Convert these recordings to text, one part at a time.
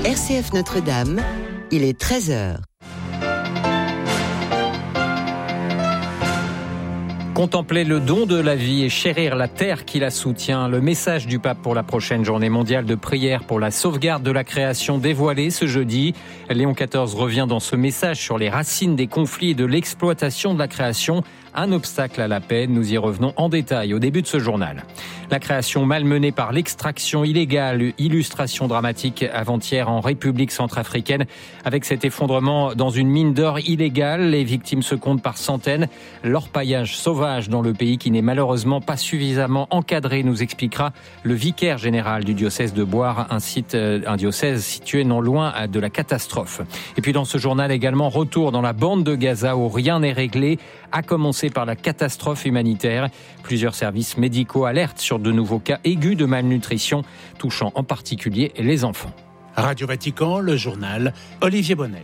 RCF Notre-Dame, il est 13h. Contempler le don de la vie et chérir la terre qui la soutient. Le message du pape pour la prochaine journée mondiale de prière pour la sauvegarde de la création dévoilée ce jeudi. Léon XIV revient dans ce message sur les racines des conflits et de l'exploitation de la création. Un obstacle à la paix, nous y revenons en détail au début de ce journal. La création malmenée par l'extraction illégale, illustration dramatique avant-hier en République centrafricaine. Avec cet effondrement dans une mine d'or illégale, les victimes se comptent par centaines. L'orpaillage sauvage dans le pays qui n'est malheureusement pas suffisamment encadré, nous expliquera le vicaire général du diocèse de Boire, un diocèse situé non loin de la catastrophe. Et puis dans ce journal également, retour dans la bande de Gaza où rien n'est réglé, à commencer par la catastrophe humanitaire. Plusieurs services médicaux alertent sur de nouveaux cas aigus de malnutrition, touchant en particulier les enfants. Radio Vatican, le journal, Olivier Bonnel.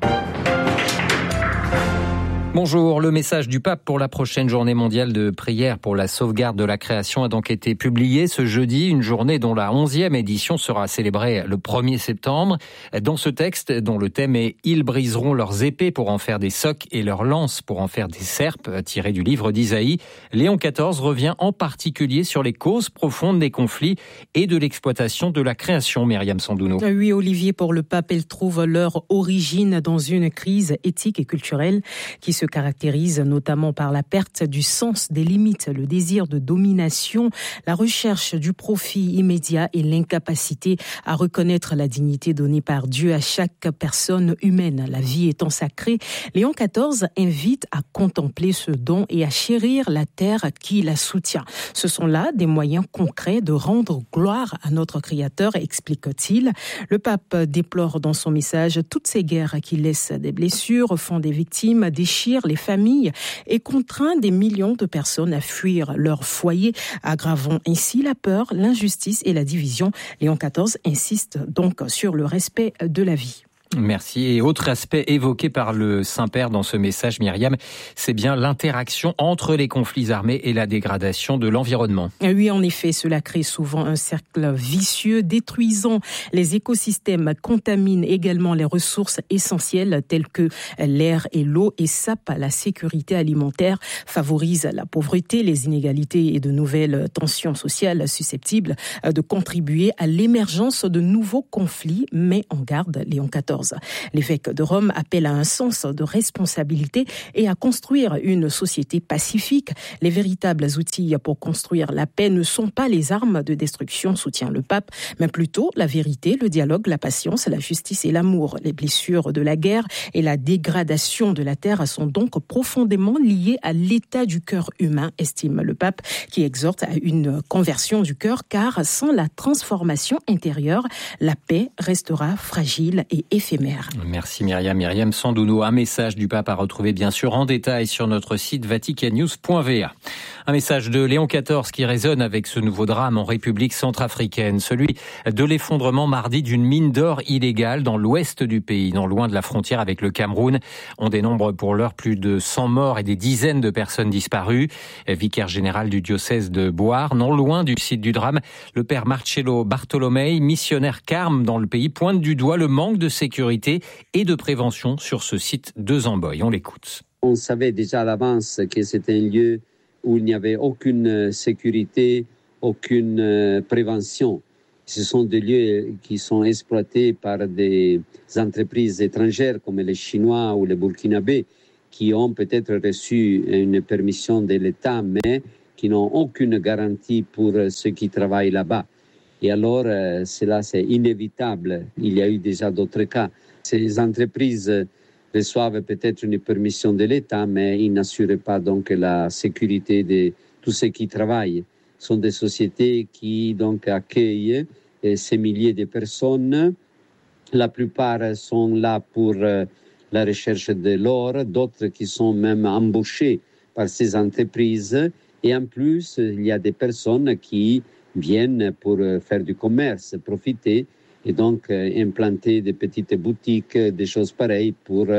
Bonjour, le message du pape pour la prochaine journée mondiale de prière pour la sauvegarde de la création a donc été publié ce jeudi, une journée dont la 11e édition sera célébrée le 1er septembre. Dans ce texte, dont le thème est « Ils briseront leurs épées pour en faire des socs et leurs lances pour en faire des serpes », tiré du livre d'Isaïe, Léon XIV revient en particulier sur les causes profondes des conflits et de l'exploitation de la création, Myriam Sandouno. Oui, Olivier, pour le pape, elles trouvent leur origine dans une crise éthique et culturelle qui se caractérise notamment par la perte du sens des limites, le désir de domination, la recherche du profit immédiat et l'incapacité à reconnaître la dignité donnée par Dieu à chaque personne humaine. La vie étant sacrée, Léon XIV invite à contempler ce don et à chérir la terre qui la soutient. Ce sont là des moyens concrets de rendre gloire à notre Créateur, explique-t-il. Le pape déplore dans son message toutes ces guerres qui laissent des blessures, font des victimes, déchirent les familles et contraint des millions de personnes à fuir leur foyer, aggravant ainsi la peur, l'injustice et la division. Léon XIV insiste donc sur le respect de la vie. Merci. Et autre aspect évoqué par le Saint-Père dans ce message, Myriam, c'est bien l'interaction entre les conflits armés et la dégradation de l'environnement. Oui, en effet, cela crée souvent un cercle vicieux, détruisant les écosystèmes, contamine également les ressources essentielles telles que l'air et l'eau et sape la sécurité alimentaire, favorise la pauvreté, les inégalités et de nouvelles tensions sociales susceptibles de contribuer à l'émergence de nouveaux conflits, met en garde Léon XIV. L'évêque de Rome appelle à un sens de responsabilité et à construire une société pacifique. Les véritables outils pour construire la paix ne sont pas les armes de destruction, soutient le pape, mais plutôt la vérité, le dialogue, la patience, la justice et l'amour. Les blessures de la guerre et la dégradation de la terre sont donc profondément liées à l'état du cœur humain, estime le pape, qui exhorte à une conversion du cœur, car sans la transformation intérieure, la paix restera fragile et éphémère. Merci Myriam. Myriam Sandouno. Un message du pape à retrouver bien sûr en détail sur notre site vaticannews.va. Un message de Léon XIV qui résonne avec ce nouveau drame en République centrafricaine, celui de l'effondrement mardi d'une mine d'or illégale dans l'ouest du pays, non loin de la frontière avec le Cameroun. On dénombre pour l'heure plus de 100 morts et des dizaines de personnes disparues. Vicaire général du diocèse de Boire, non loin du site du drame, le père Marcello Bartolomei, missionnaire carme dans le pays, pointe du doigt le manque de sécurité et de prévention sur ce site de Zamboy. On l'écoute. On savait déjà à l'avance que c'était un lieu où il n'y avait aucune sécurité, aucune prévention. Ce sont des lieux qui sont exploités par des entreprises étrangères comme les Chinois ou les Burkinabés qui ont peut-être reçu une permission de l'État mais qui n'ont aucune garantie pour ceux qui travaillent là-bas. Et alors, cela, c'est inévitable. Il y a eu déjà d'autres cas. Ces entreprises reçoivent peut-être une permission de l'État, mais ils n'assurent pas donc la sécurité de tous ceux qui travaillent. Ce sont des sociétés qui donc accueillent ces milliers de personnes. La plupart sont là pour la recherche de l'or, d'autres qui sont même embauchés par ces entreprises. Et en plus, il y a des personnes qui viennent pour faire du commerce, profiter et donc implanter des petites boutiques, des choses pareilles pour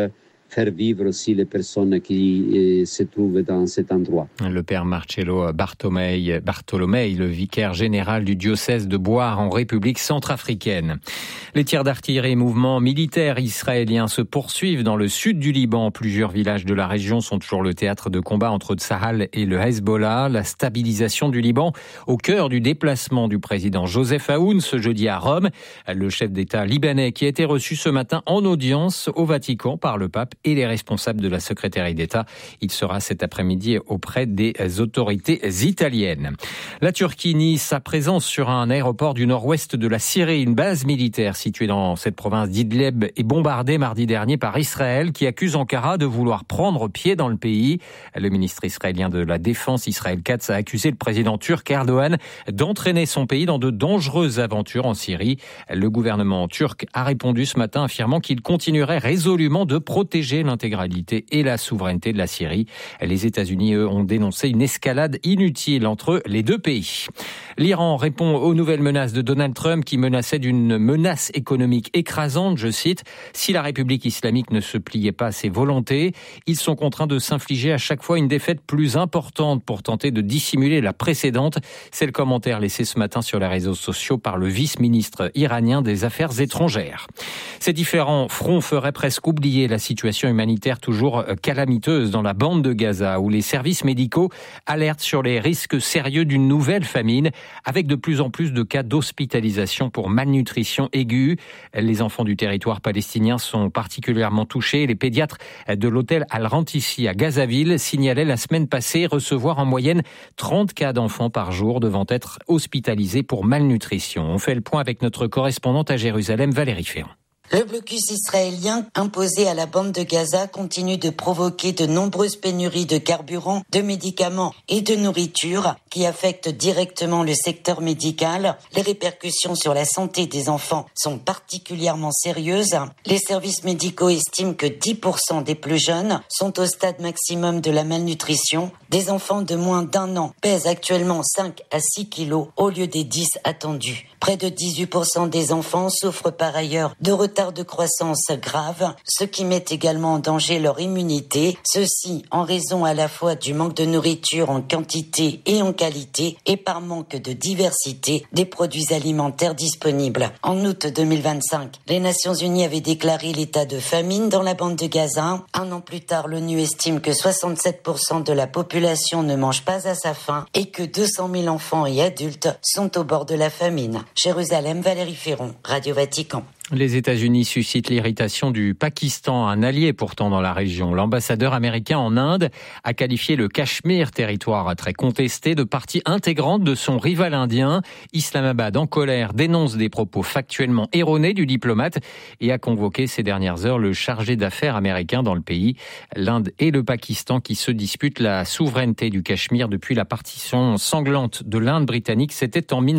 faire vivre aussi les personnes qui se trouvent dans cet endroit. Le père Marcello Bartolomei, le vicaire général du diocèse de Bouar en République centrafricaine. Les tirs d'artillerie et mouvements militaires israéliens se poursuivent dans le sud du Liban. Plusieurs villages de la région sont toujours le théâtre de combat entre Tsahal et le Hezbollah. La stabilisation du Liban au cœur du déplacement du président Joseph Aoun ce jeudi à Rome. Le chef d'État libanais qui a été reçu ce matin en audience au Vatican par le pape et les responsables de la secrétariat d'État. Il sera cet après-midi auprès des autorités italiennes. La Turquie nie sa présence sur un aéroport du nord-ouest de la Syrie. Une base militaire située dans cette province d'Idlib est bombardée mardi dernier par Israël qui accuse Ankara de vouloir prendre pied dans le pays. Le ministre israélien de la Défense, Israël Katz, a accusé le président turc Erdogan d'entraîner son pays dans de dangereuses aventures en Syrie. Le gouvernement turc a répondu ce matin affirmant qu'il continuerait résolument de protéger l'intégralité et la souveraineté de la Syrie. Les États-Unis, eux, ont dénoncé une escalade inutile entre les deux pays. L'Iran répond aux nouvelles menaces de Donald Trump qui menaçait d'une menace économique écrasante, je cite, « Si la République islamique ne se pliait pas à ses volontés, ils sont contraints de s'infliger à chaque fois une défaite plus importante pour tenter de dissimuler la précédente ». C'est le commentaire laissé ce matin sur les réseaux sociaux par le vice-ministre iranien des Affaires étrangères. Ces différents fronts feraient presque oublier la situation humanitaire toujours calamiteuse dans la bande de Gaza, où les services médicaux alertent sur les risques sérieux d'une nouvelle famine, avec de plus en plus de cas d'hospitalisation pour malnutrition aiguë. Les enfants du territoire palestinien sont particulièrement touchés. Les pédiatres de l'hôtel Al-Rantissi à Gazaville signalaient la semaine passée recevoir en moyenne 30 cas d'enfants par jour devant être hospitalisés pour malnutrition. On fait le point avec notre correspondante à Jérusalem, Valérie Ferrand. Le blocus israélien imposé à la bande de Gaza continue de provoquer de nombreuses pénuries de carburant, de médicaments et de nourriture qui affectent directement le secteur médical. Les répercussions sur la santé des enfants sont particulièrement sérieuses. Les services médicaux estiment que 10% des plus jeunes sont au stade maximum de la malnutrition. Des enfants de moins d'1 an pèsent actuellement 5 à 6 kilos au lieu des 10 attendus. Près de 18% des enfants souffrent par ailleurs de retard de croissance grave, ce qui met également en danger leur immunité. Ceci en raison à la fois du manque de nourriture en quantité et en qualité et par manque de diversité des produits alimentaires disponibles. En août 2025, les Nations Unies avaient déclaré l'état de famine dans la bande de Gaza. Un an plus tard, l'ONU estime que 67% de la population ne mange pas à sa faim et que 200 000 enfants et adultes sont au bord de la famine. Jérusalem, Valérie Ferron, Radio Vatican. Les États-Unis suscitent l'irritation du Pakistan, un allié pourtant dans la région. L'ambassadeur américain en Inde a qualifié le Cachemire, territoire très contesté, de partie intégrante de son rival indien. Islamabad, en colère, dénonce des propos factuellement erronés du diplomate et a convoqué ces dernières heures le chargé d'affaires américain dans le pays. L'Inde et le Pakistan qui se disputent la souveraineté du Cachemire depuis la partition sanglante de l'Inde britannique, c'était en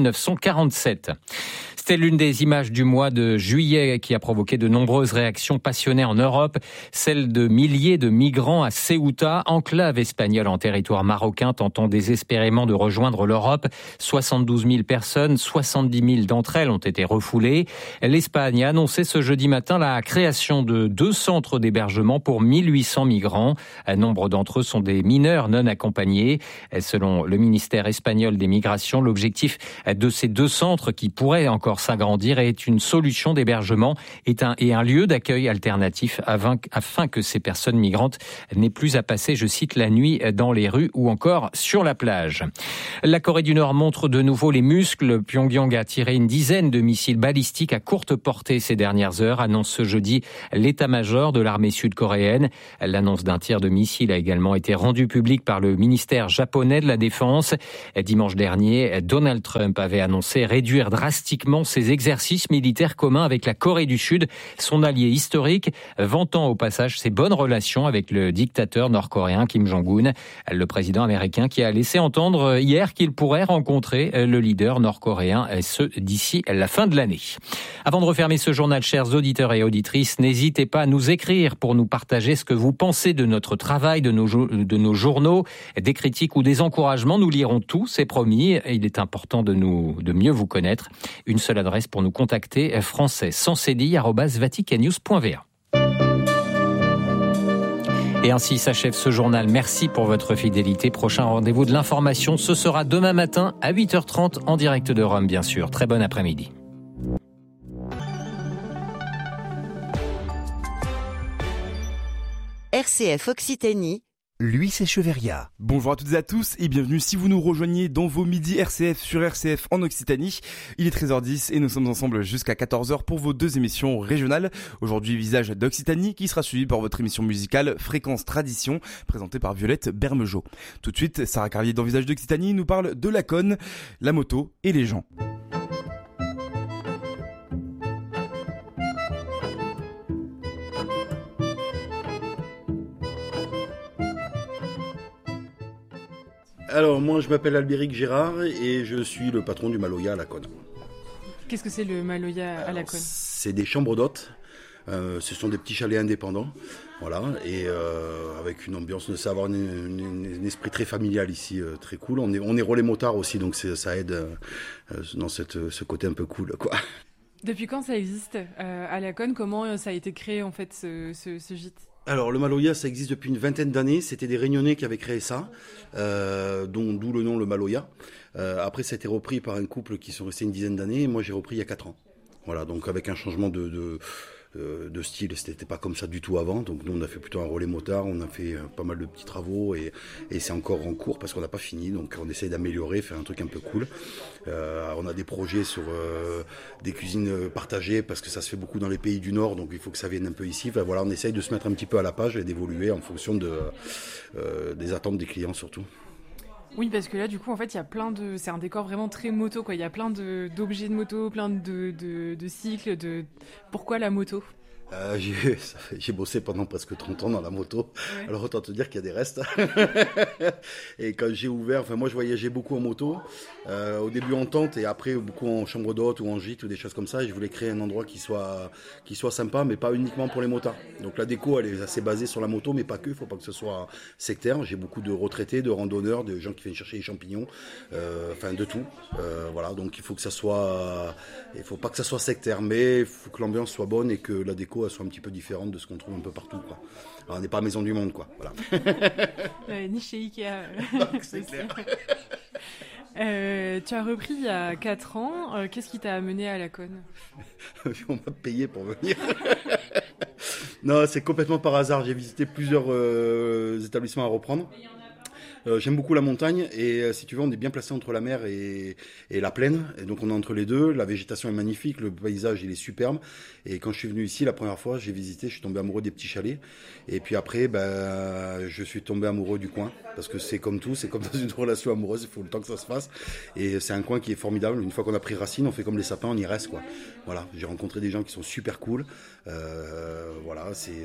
1947. C'était l'une des images du mois de juillet qui a provoqué de nombreuses réactions passionnées en Europe. Celle de milliers de migrants à Ceuta, enclave espagnole en territoire marocain, tentant désespérément de rejoindre l'Europe. 72 000 personnes, 70 000 d'entre elles ont été refoulées. L'Espagne a annoncé ce jeudi matin la création de 2 centres d'hébergement pour 1800 migrants. Nombre d'entre eux sont des mineurs non accompagnés. Selon le ministère espagnol des Migrations, l'objectif de ces 2 centres qui pourraient encore s'agrandir est une solution d'hébergement et un lieu d'accueil alternatif afin que ces personnes migrantes n'aient plus à passer, je cite, la nuit dans les rues ou encore sur la plage. La Corée du Nord montre de nouveau les muscles. Pyongyang a tiré une dizaine de missiles balistiques à courte portée ces dernières heures, annonce ce jeudi l'état-major de l'armée sud-coréenne. L'annonce d'un tir de missiles a également été rendue publique par le ministère japonais de la Défense. Dimanche dernier, Donald Trump avait annoncé réduire drastiquement ses exercices militaires communs avec la Corée du Sud, son allié historique, vantant au passage ses bonnes relations avec le dictateur nord-coréen Kim Jong-un, le président américain qui a laissé entendre hier qu'il pourrait rencontrer le leader nord-coréen, ce d'ici la fin de l'année. Avant de refermer ce journal, chers auditeurs et auditrices, n'hésitez pas à nous écrire pour nous partager ce que vous pensez de notre travail, de nos journaux, des critiques ou des encouragements. Nous lirons tout, c'est promis. Il est important de mieux vous connaître. Une seule adresse pour nous contacter, français sans cédille @vaticannews.va. Et ainsi s'achève ce journal. Merci pour votre fidélité. Prochain rendez-vous de l'information, ce sera demain matin à 8h30 en direct de Rome, bien sûr. Très bon après-midi. RCF Occitanie. Lui, c'est Cheveria. Bonjour à toutes et à tous et bienvenue si vous nous rejoignez dans vos midis RCF sur RCF en Occitanie. Il est 13h10 et nous sommes ensemble jusqu'à 14h pour vos 2 émissions régionales. Aujourd'hui, Visage d'Occitanie qui sera suivi par votre émission musicale Fréquence Tradition présentée par Violette Bermejo. Tout de suite, Sarah Carlier dans Visage d'Occitanie nous parle de la conne, la moto et les gens. Alors moi je m'appelle Albéric Gérard et je suis le patron du Maloya à la Conne. Qu'est-ce que c'est le Maloya à la Conne ? C'est des chambres d'hôtes, ce sont des petits chalets indépendants, voilà, et avec une ambiance, ça va avoir un esprit très familial ici, très cool. On est relais motards aussi, donc ça aide dans ce côté un peu cool, quoi. Depuis quand ça existe à la Conne ? Comment ça a été créé en fait ce gîte ? Alors le Maloya, ça existe depuis une vingtaine d'années. C'était des Réunionnais qui avaient créé ça, d'où le nom le Maloya. Après, ça a été repris par un couple qui sont restés une dizaine d'années. Et moi, j'ai repris il y a 4 ans. Voilà, donc avec un changement de style, c'était pas comme ça du tout avant. Donc nous, on a fait plutôt un relais motard. On a fait pas mal de petits travaux et c'est encore en cours parce qu'on n'a pas fini. Donc on essaye d'améliorer, faire un truc un peu cool. On a des projets sur des cuisines partagées parce que ça se fait beaucoup dans les pays du Nord, donc il faut que ça vienne un peu ici. Enfin, voilà, on essaye de se mettre un petit peu à la page et d'évoluer en fonction des attentes des clients surtout. Oui, parce que là, du coup, en fait, c'est un décor vraiment très moto, quoi. Il y a plein d'objets de moto, plein de cycles. Pourquoi la moto ? J'ai bossé pendant presque 30 ans dans la moto, ouais. Alors autant te dire qu'il y a des restes. Et quand j'ai ouvert, moi je voyageais beaucoup en moto, au début en tente et après beaucoup en chambre d'hôte ou en gîte ou des choses comme ça. Et je voulais créer un endroit qui soit sympa, mais pas uniquement pour les motards. Donc la déco, elle est assez basée sur la moto, mais pas que. Il faut pas que ce soit sectaire. J'ai beaucoup de retraités, de randonneurs, de gens qui viennent chercher les champignons, de tout. Voilà, donc il faut pas que ça soit sectaire, mais il faut que l'ambiance soit bonne et que la déco soit un petit peu différente de ce qu'on trouve un peu partout, quoi. Alors, on n'est pas Maison du Monde, quoi. Voilà. Ni chez Ikea. C'est clair. Tu as repris il y a 4 ans. Qu'est-ce qui t'a amené à la Conne ? On m'a payé pour venir. Non, c'est complètement par hasard. J'ai visité plusieurs établissements à reprendre. J'aime beaucoup la montagne et si tu veux on est bien placé entre la mer et la plaine et donc on est entre les deux. La végétation est magnifique, le paysage il est superbe et quand je suis venu ici la première fois j'ai visité, je suis tombé amoureux des petits chalets et puis après je suis tombé amoureux du coin parce que c'est comme tout, c'est comme dans une relation amoureuse, il faut le temps que ça se fasse et c'est un coin qui est formidable. Une fois qu'on a pris racine on fait comme les sapins, on y reste, quoi. Voilà, j'ai rencontré des gens qui sont super cool, voilà,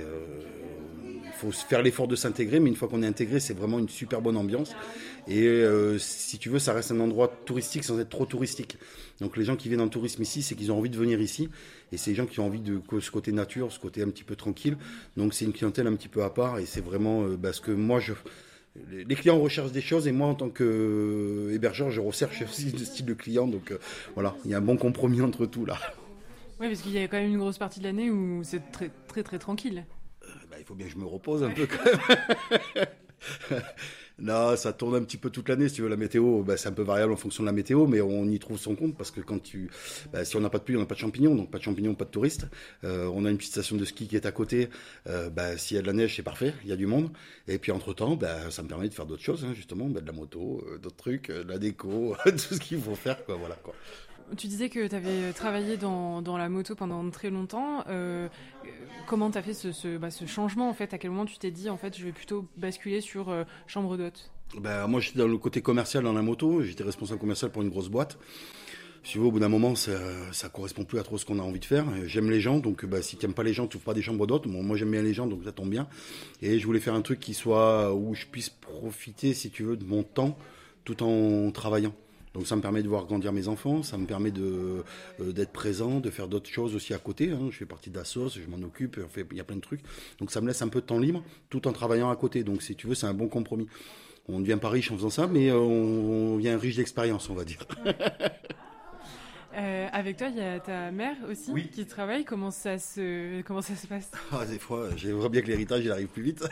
il faut faire l'effort de s'intégrer, mais une fois qu'on est intégré c'est vraiment une super bonne ambiance et si tu veux ça reste un endroit touristique sans être trop touristique. Donc les gens qui viennent en tourisme ici c'est qu'ils ont envie de venir ici et c'est les gens qui ont envie de ce côté nature, ce côté un petit peu tranquille. Donc c'est une clientèle un petit peu à part et c'est vraiment ce que moi les clients recherchent des choses et moi en tant qu'hébergeur je recherche aussi le style de client, donc voilà, il y a un bon compromis entre tout là. Oui, parce qu'il y a quand même une grosse partie de l'année où c'est très très très tranquille. Il faut bien que je me repose un peu quand même. Non, ça tourne un petit peu toute l'année, si tu veux. La météo, c'est un peu variable en fonction de la météo, mais on y trouve son compte parce que si on n'a pas de pluie, on n'a pas de champignons, donc pas de champignons, pas de touristes. On a une petite station de ski qui est à côté. S'il y a de la neige, c'est parfait, il y a du monde. Et puis entre-temps, ça me permet de faire d'autres choses, justement, de la moto, d'autres trucs, de la déco, tout ce qu'il faut faire, quoi. Voilà, quoi. Tu disais que tu avais travaillé dans la moto pendant très longtemps. Comment tu as fait ce changement, en fait ? À quel moment tu t'es dit, en fait, je vais plutôt basculer sur chambre d'hôte ? Moi, j'étais dans le côté commercial dans la moto. J'étais responsable commercial pour une grosse boîte. Si tu veux, au bout d'un moment, ça correspond plus à trop ce qu'on a envie de faire. J'aime les gens, donc si tu n'aimes pas les gens, tu n'ouvres pas des chambres d'hôtes. Bon, moi, j'aime bien les gens, donc ça tombe bien. Et je voulais faire un truc où je puisse profiter, si tu veux, de mon temps tout en travaillant. Donc ça me permet de voir grandir mes enfants, ça me permet d'être présent, de faire d'autres choses aussi à côté. Je fais partie d'Assos, je m'en occupe, il y a plein de trucs. Donc ça me laisse un peu de temps libre tout en travaillant à côté. Donc si tu veux, c'est un bon compromis. On ne devient pas riche en faisant ça, mais on devient riche d'expérience, on va dire. Avec toi, il y a ta mère aussi qui travaille. Comment ça se passe? Des fois, j'aimerais bien que l'héritage il arrive plus vite.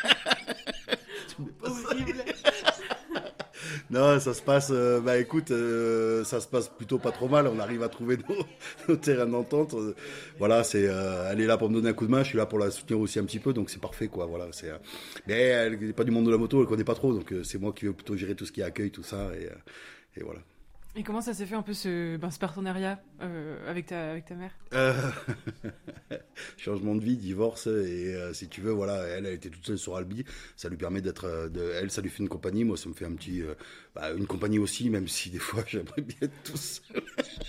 Horrible. Non, ça se passe. Ça se passe plutôt pas trop mal. On arrive à trouver nos terrains d'entente. Voilà, elle est là pour me donner un coup de main. Je suis là pour la soutenir aussi un petit peu, donc c'est parfait, quoi. Voilà, mais elle n'est pas du monde de la moto, elle connaît pas trop, donc c'est moi qui vais plutôt gérer tout ce qui est accueil, tout ça, et voilà. Et comment ça s'est fait un peu ce partenariat avec ta mère? Changement de vie, divorce, et si tu veux, voilà, elle était toute seule sur Albi, ça lui permet elle, ça lui fait une compagnie, moi ça me fait un petit, une compagnie aussi, même si des fois j'aimerais bien être tout seul.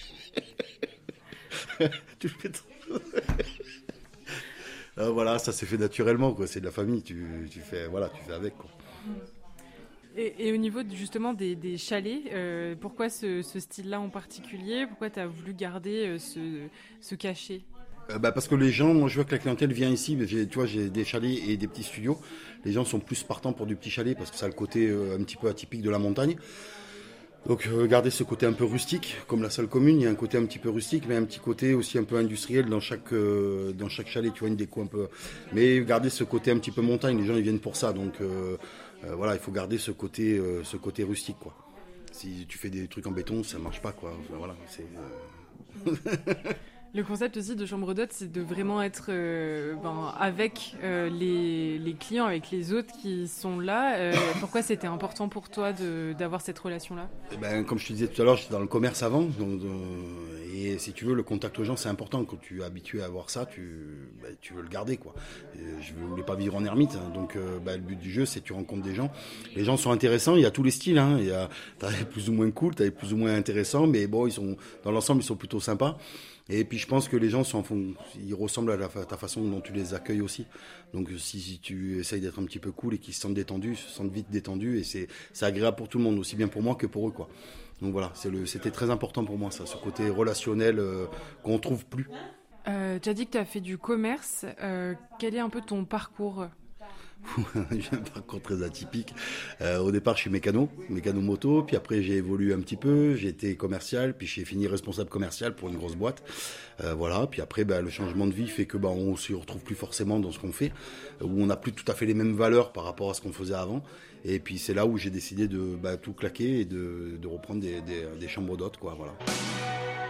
Tu fais trop. Voilà, ça s'est fait naturellement, quoi. C'est de la famille, tu fais avec, quoi. Et au niveau justement des chalets, pourquoi ce style-là en particulier? Pourquoi tu as voulu garder ce cachet? Parce que les gens, moi je vois que la clientèle vient ici, mais j'ai des chalets et des petits studios. Les gens sont plus partants pour du petit chalet parce que ça a le côté un petit peu atypique de la montagne. Donc garder ce côté un peu rustique, comme la salle commune, il y a un côté un petit peu rustique, mais un petit côté aussi un peu industriel dans chaque chalet, tu vois, une déco un peu. Mais garder ce côté un petit peu montagne, les gens ils viennent pour ça, donc il faut garder ce côté rustique, quoi. Si tu fais des trucs en béton, ça marche pas, quoi. Voilà, c'est. Le concept aussi de chambre d'hôte, c'est de vraiment être avec les clients, avec les hôtes qui sont là. Pourquoi c'était important pour toi d'avoir cette relation-là? Comme je te disais tout à l'heure, j'étais dans le commerce avant. Et si tu veux, le contact aux gens, c'est important. Quand tu es habitué à avoir ça, tu veux le garder, quoi. Je ne voulais pas vivre en ermite. Hein, donc le but du jeu, c'est que tu rencontres des gens. Les gens sont intéressants, il y a tous les styles. Hein, t'as les plus ou moins cool, t'as les plus ou moins intéressants. Mais bon, dans l'ensemble, ils sont plutôt sympas. Et puis je pense que les gens ils ressemblent à ta façon dont tu les accueilles aussi. Donc si tu essayes d'être un petit peu cool et qu'ils se sentent détendus, ils se sentent vite détendus, et c'est agréable pour tout le monde, aussi bien pour moi que pour eux, quoi. Donc voilà, c'était très important pour moi, ça, ce côté relationnel qu'on trouve plus. Tu as dit que tu as fait du commerce. Quel est un peu ton parcours? J'ai un parcours très atypique. Au départ, je suis mécano moto, puis après j'ai évolué un petit peu, j'ai été commercial, puis j'ai fini responsable commercial pour une grosse boîte. Voilà, puis après le changement de vie fait que on s'y retrouve plus forcément dans ce qu'on fait, où on n'a plus tout à fait les mêmes valeurs par rapport à ce qu'on faisait avant. Et puis c'est là où j'ai décidé de tout claquer et de reprendre des chambres d'hôtes, quoi, voilà.